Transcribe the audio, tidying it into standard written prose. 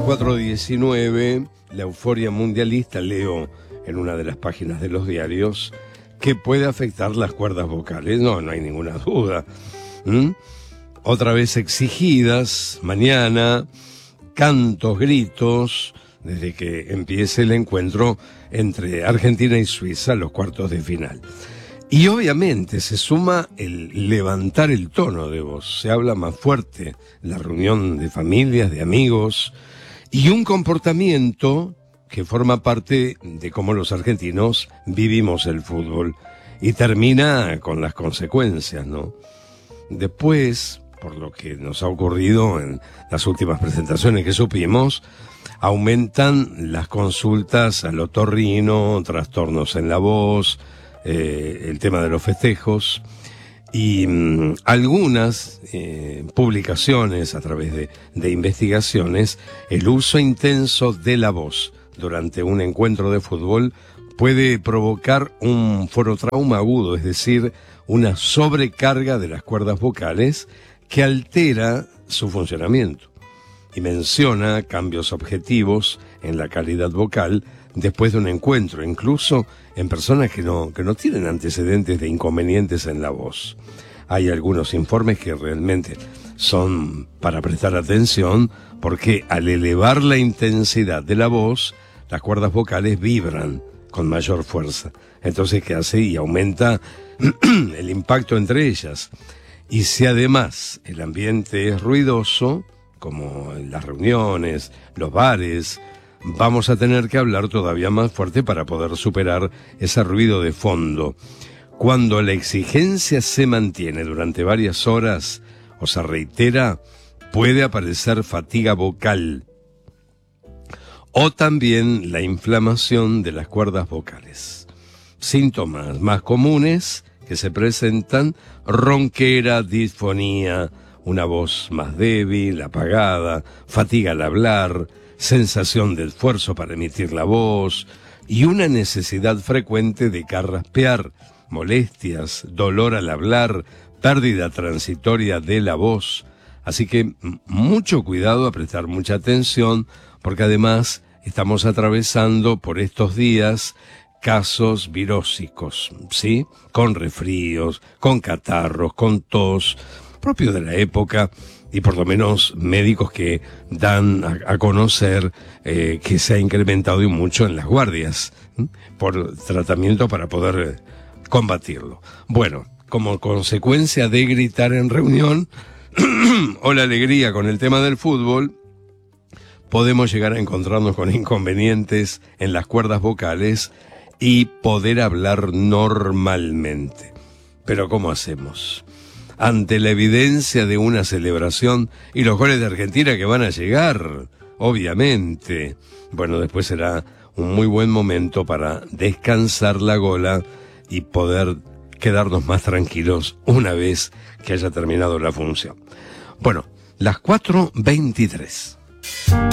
4:19, la euforia mundialista, leo en una de las páginas de los diarios, que puede afectar las cuerdas vocales. No hay ninguna duda. Otra vez exigidas, mañana, cantos, gritos, desde que empiece el encuentro entre Argentina y Suiza, los cuartos de final. Y obviamente se suma el levantar el tono de voz, se habla más fuerte, la reunión de familias, de amigos, y un comportamiento que forma parte de cómo los argentinos vivimos el fútbol, y termina con las consecuencias, ¿no? Después, por lo que nos ha ocurrido en las últimas presentaciones que supimos, aumentan las consultas al otorrino, trastornos en la voz, el tema de los festejos y algunas publicaciones a través de investigaciones, el uso intenso de la voz durante un encuentro de fútbol puede provocar un forotrauma agudo, es decir, una sobrecarga de las cuerdas vocales que altera su funcionamiento. Y menciona cambios objetivos en la calidad vocal después de un encuentro, incluso en personas que no tienen antecedentes de inconvenientes en la voz. Hay algunos informes que realmente son para prestar atención, porque al elevar la intensidad de la voz, las cuerdas vocales vibran con mayor fuerza. Entonces, ¿qué hace? Y aumenta el impacto entre ellas. Y si además el ambiente es ruidoso, como en las reuniones, los bares, vamos a tener que hablar todavía más fuerte para poder superar ese ruido de fondo. Cuando la exigencia se mantiene durante varias horas o se reitera, puede aparecer fatiga vocal o también la inflamación de las cuerdas vocales. Síntomas más comunes que se presentan: ronquera, disfonía, una voz más débil, apagada, fatiga al hablar, sensación de esfuerzo para emitir la voz y una necesidad frecuente de carraspear, molestias, dolor al hablar, pérdida transitoria de la voz. Así que mucho cuidado, a prestar mucha atención, porque además estamos atravesando por estos días casos virósicos, ¿sí? Con resfríos, con catarros, con tos, propio de la época, y por lo menos médicos que dan a conocer que se ha incrementado y mucho en las guardias por tratamiento para poder combatirlo. Bueno, como consecuencia de gritar en reunión o la alegría con el tema del fútbol, podemos llegar a encontrarnos con inconvenientes en las cuerdas vocales y poder hablar normalmente. Pero ¿cómo hacemos? Ante la evidencia de una celebración y los goles de Argentina que van a llegar, obviamente. Bueno, después será un muy buen momento para descansar la gola y poder quedarnos más tranquilos una vez que haya terminado la función. Bueno, las 4:23.